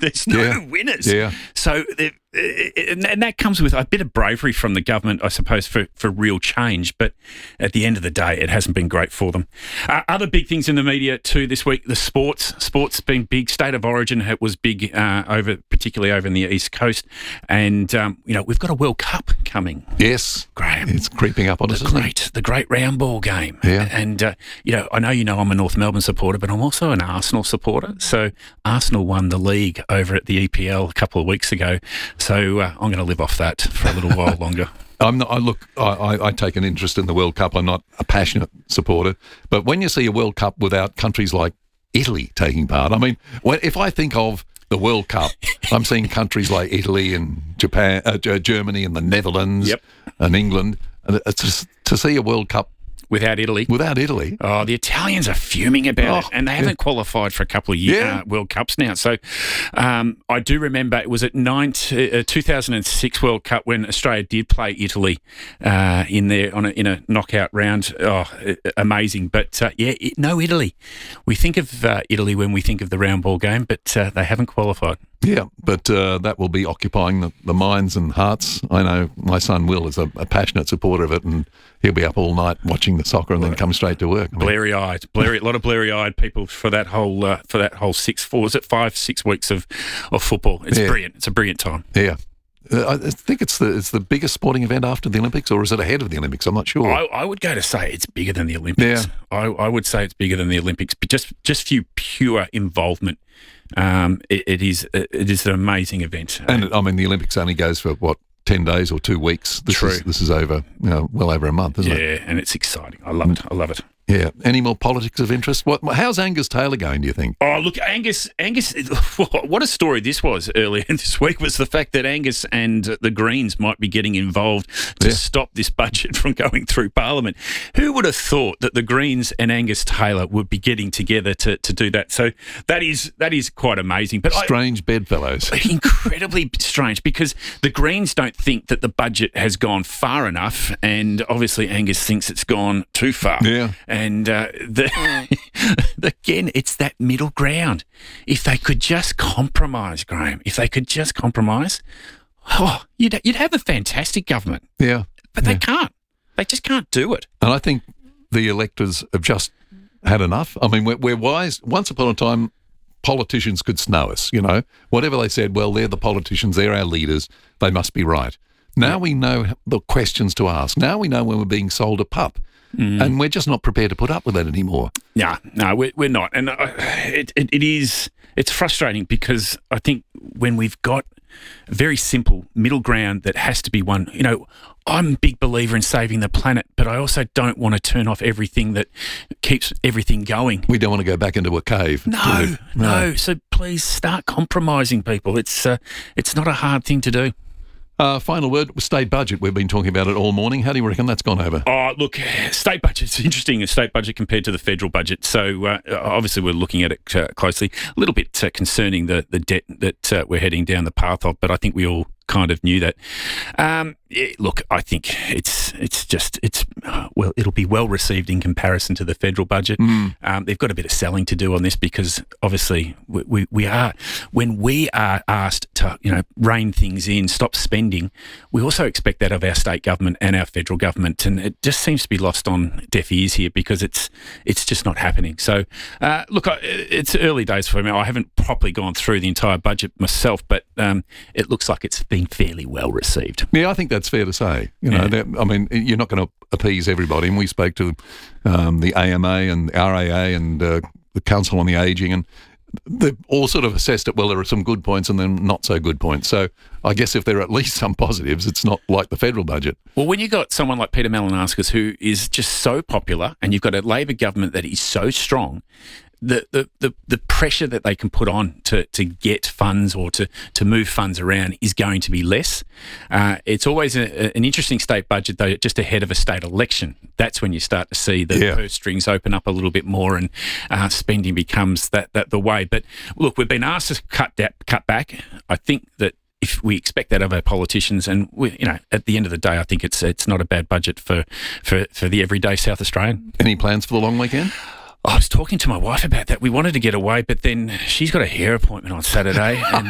There's no winners. Yeah. So, and that comes with a bit of bravery from the government, I suppose, for real change. But at the end of the day, it hasn't been great for them. Other big things in the media too this week: the sports. Sports been big. State of Origin was big particularly over in the East Coast, and we've got a World Cup coming. Yes, Graham, it's creeping up on us. The great round ball game. Yeah, and I know I'm a North Melbourne supporter, but I'm also an Arsenal supporter. So Arsenal won the league over at the EPL a couple of weeks ago. So I'm going to live off that for a little while longer. I take an interest in the World Cup. I'm not a passionate supporter, but when you see a World Cup without countries like Italy taking part, I mean, if I think of the World Cup, I'm seeing countries like Italy and Japan, Germany and the Netherlands and England. To see a World Cup without Italy. Oh, the Italians are fuming about it, and they haven't qualified for a couple of years World Cups now. So I do remember it was at 2006 World Cup when Australia did play Italy in a knockout round. Oh, amazing! But no Italy. We think of Italy when we think of the round ball game, but they haven't qualified. Yeah, but that will be occupying the minds and hearts. I know my son Will is a passionate supporter of it, and he'll be up all night watching the soccer and then come straight to work. Bleary-eyed, a lot of bleary-eyed people for that whole 5-6 weeks of football. It's brilliant. It's a brilliant time. Yeah. I think it's the biggest sporting event after the Olympics, or is it ahead of the Olympics? I'm not sure. I would go to say it's bigger than the Olympics. Yeah. I would say it's bigger than the Olympics, but just for pure involvement. It is an amazing event. And I mean, the Olympics only goes for 10 days or 2 weeks. This is over, well over a month, isn't it? Yeah, and it's exciting. I love it. Yeah. Any more politics of interest? How's Angus Taylor going, do you think? Oh, look, Angus, what a story this was earlier this week was the fact that Angus and the Greens might be getting involved to stop this budget from going through Parliament. Who would have thought that the Greens and Angus Taylor would be getting together to do that? So that is quite amazing. But strange bedfellows. Incredibly strange, because the Greens don't think that the budget has gone far enough, and obviously Angus thinks it's gone too far. Yeah. And again, it's that middle ground. If they could just compromise, Graham, you'd have a fantastic government. Yeah. But they can't. They just can't do it. And I think the electors have just had enough. I mean, we're wise. Once upon a time, politicians could snow us, Whatever they said, well, they're the politicians, they're our leaders, they must be right. Now we know the questions to ask. Now we know when we're being sold a pup. And we're just not prepared to put up with that anymore. No, we're not. And it's frustrating, because I think when we've got a very simple middle ground that has to be one, I'm a big believer in saving the planet, but I also don't want to turn off everything that keeps everything going. We don't want to go back into a cave. No. So please start compromising, people. It's not a hard thing to do. Final word, state budget. We've been talking about it all morning. How do you reckon that's gone over? Oh, look, state budget's interesting, a state budget compared to the federal budget. So obviously we're looking at it closely. A little bit concerning the debt that we're heading down the path of, but I think we all kind of knew that. Look, I think it'll be well received in comparison to the federal budget. They've got a bit of selling to do on this, because obviously we are, when we are asked to rein things in, stop spending, we also expect that of our state government and our federal government, and it just seems to be lost on deaf ears here, because it's just not happening. So look, it's early days for me. I haven't properly gone through the entire budget myself, but it looks like it's been fairly well received. Yeah, I think that's fair to say. I mean, you're not going to appease everybody. And we spoke to the AMA and RAA and the Council on the Ageing, and they've all sort of assessed it. Well, there are some good points and then not so good points. So I guess if there are at least some positives, it's not like the federal budget. Well, when you've got someone like Peter Malinauskas, who is just so popular, and you've got a Labor government that is so strong, the pressure that they can put on to get funds or to move funds around is going to be less. It's always an interesting state budget, though, just ahead of a state election. That's when you start to see the purse strings open up a little bit more, and spending becomes the way. But look, we've been asked to cut back. I think that if we expect that of our politicians, and at the end of the day, I think it's not a bad budget for the everyday South Australian. Any plans for the long weekend? I was talking to my wife about that. We wanted to get away, but then she's got a hair appointment on Saturday, and